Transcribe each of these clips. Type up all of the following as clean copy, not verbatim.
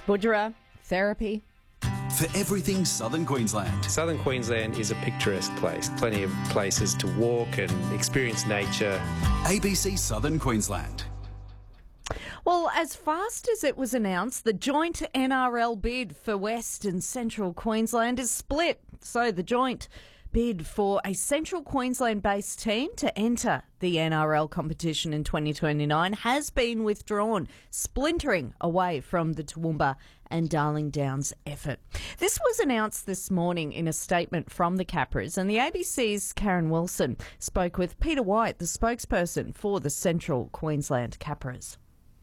Budgerah, therapy. For everything Southern Queensland. Southern Queensland is a picturesque place. Plenty of places to walk and experience nature. ABC Southern Queensland. Well, as fast as it was announced, the joint NRL bid for West and Central Queensland is split. So the joint bid for a Central Queensland-based team to enter the NRL competition in 2029 has been withdrawn, splintering away from the Toowoomba and Darling Downs effort. This was announced this morning in a statement from the Capras, and the ABC's Karen Wilson spoke with Peter White, the spokesperson for the Central Queensland Capras.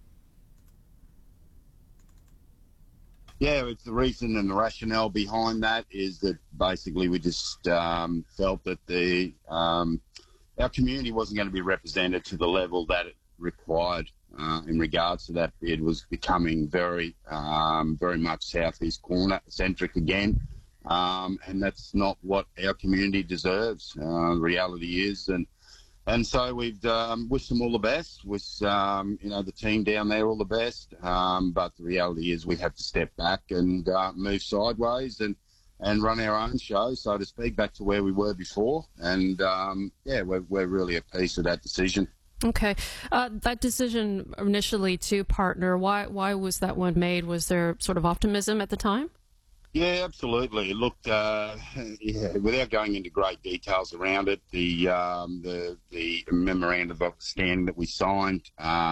Yeah, it's the reason and the rationale behind that is that basically we just felt that our community wasn't going to be represented to the level that it required in regards to that bid. Was becoming very much southeast corner centric again, and that's not what our community deserves. The reality is, and so we've wished them all the best, wish the team down there all the best. But the reality is we have to step back and move sideways and run our own show, so to speak, back to where we were before. And we're really at peace with that decision. Okay, that decision initially to partner, why was that one made? Was there sort of optimism at the time? Yeah, absolutely. Look, without going into great details around it, the memorandum of understanding that we signed,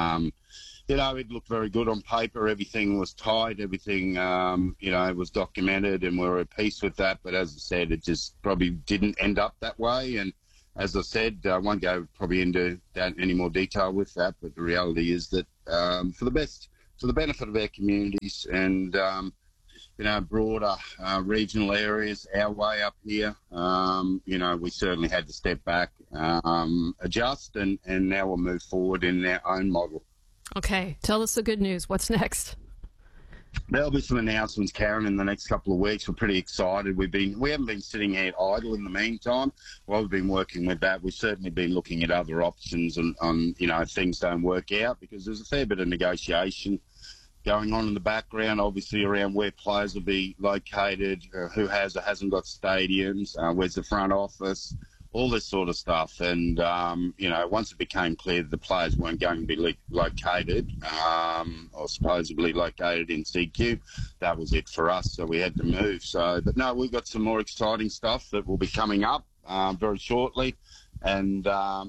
it looked very good on paper. Everything was tight. Everything, was documented, and we were at peace with that. But as I said, it just probably didn't end up that way. And as I said, I won't go probably into that any more detail with that. But the reality is that for the benefit of our communities and broader regional areas, our way up here, we certainly had to step back, adjust, and now we'll move forward in our own model. Okay, tell us the good news. What's next? There'll be some announcements, Karen, in the next couple of weeks. We're pretty excited. We haven't been sitting here idle in the meantime. While we've been working with that, we've certainly been looking at other options on if things don't work out, because there's a fair bit of negotiation going on in the background, obviously, around where players will be located, who has or hasn't got stadiums, where's the front office, all this sort of stuff. And, once it became clear that the players weren't going to be located or supposedly located in CQ, that was it for us. So we had to move. But no, we've got some more exciting stuff that will be coming up very shortly. And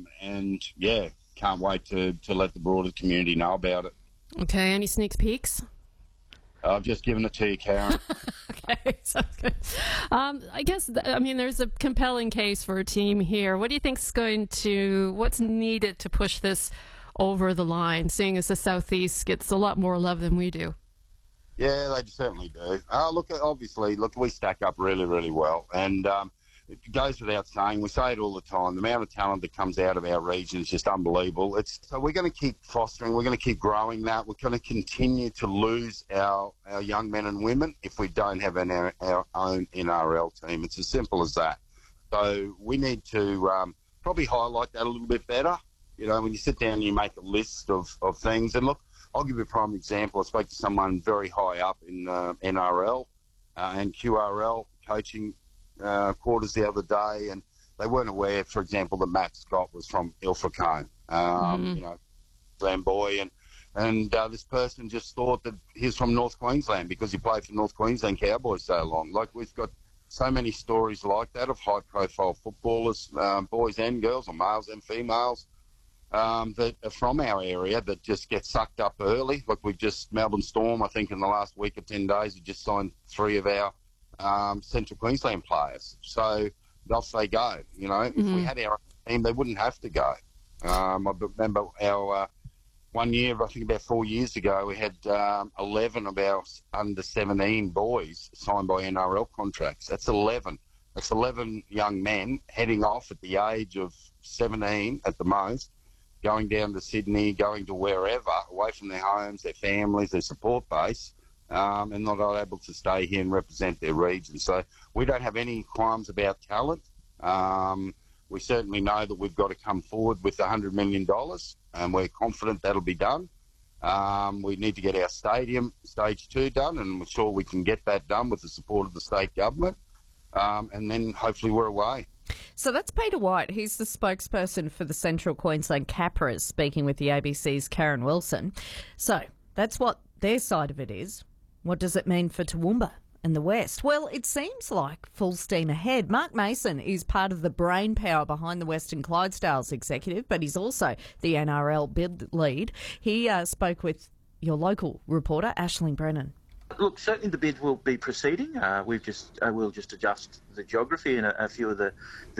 can't wait to let the broader community know about it. Okay, any sneak peeks? I've just given it to you, Karen. Okay, sounds good. I guess, there's a compelling case for a team here. What do you think's what's needed to push this over the line, seeing as the Southeast gets a lot more love than we do? Yeah, they certainly do. Look, we stack up really, really well. And it goes without saying, we say it all the time, the amount of talent that comes out of our region is just unbelievable. So we're going to keep fostering, we're going to keep growing that. We're going to continue to lose our young men and women if we don't have our own NRL team. It's as simple as that. So we need to probably highlight that a little bit better. When you sit down and you make a list of things. And look, I'll give you a prime example. I spoke to someone very high up in NRL and QRL coaching quarters the other day, and they weren't aware, for example, that Matt Scott was from Ilfracombe, Glenboy, and this person just thought that he's from North Queensland because he played for North Queensland Cowboys so long. Like, we've got so many stories like that of high-profile footballers, boys and girls, or males and females, that are from our area that just get sucked up early. Like, Melbourne Storm, I think in the last week or 10 days, we just signed 3 of our Central Queensland players. So off they go. If we had our team, they wouldn't have to go. I remember our 1 year, I think about 4 years ago, we had 11 of our under 17 boys signed by NRL contracts. That's 11. That's 11 young men heading off at the age of 17 at the most, going down to Sydney, going to wherever, away from their homes, their families, their support base, and not able to stay here and represent their region. So we don't have any qualms about talent. We certainly know that we've got to come forward with $100 million, and we're confident that'll be done. We need to get our stadium, Stage 2, done, and we're sure we can get that done with the support of the state government. And then hopefully we're away. So that's Peter White. He's the spokesperson for the Central Queensland Capras, speaking with the ABC's Karen Wilson. So that's what their side of it is. What does it mean for Toowoomba and the West? Well, it seems like full steam ahead. Mark Mason is part of the brainpower behind the Western Clydesdales executive, but he's also the NRL bid lead. He spoke with your local reporter, Aisling Brennan. Look, certainly the bid will be proceeding. We'll just adjust the geography and a few of the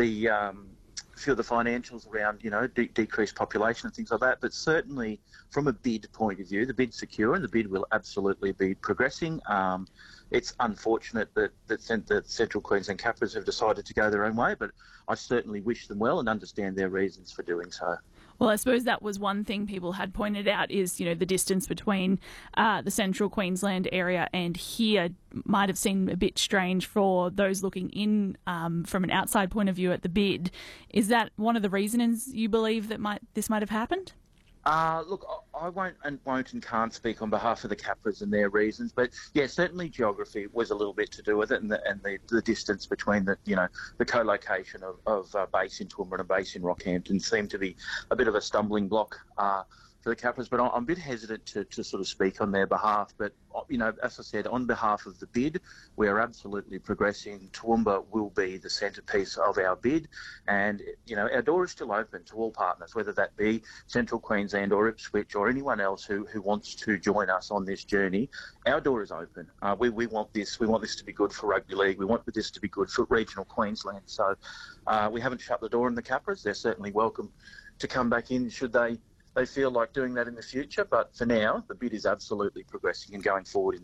financials around, decreased population and things like that. But certainly, from a bid point of view, the bid's secure and the bid will absolutely be progressing. It's unfortunate that the Central Queensland Capras have decided to go their own way, but I certainly wish them well and understand their reasons for doing so. Well, I suppose that was one thing people had pointed out is, the distance between the Central Queensland area and here might have seemed a bit strange for those looking in from an outside point of view at the bid. Is that one of the reasons you believe that this might have happened? Look, I won't and can't speak on behalf of the Capras and their reasons, but yeah, certainly geography was a little bit to do with it, and the distance between the co-location of base in Toowoomba and base in Rockhampton seemed to be a bit of a stumbling block for the Capras. But I'm a bit hesitant to sort of speak on their behalf. But as I said, on behalf of the bid, we are absolutely progressing. Toowoomba will be the centrepiece of our bid, and our door is still open to all partners, whether that be Central Queensland or Ipswich or anyone else who wants to join us on this journey. Our door is open. We want this. We want this to be good for rugby league. We want this to be good for regional Queensland. So we haven't shut the door on the Capras. They're certainly welcome to come back in should they feel like doing that in the future. But for now, the bid is absolutely progressing and going forward in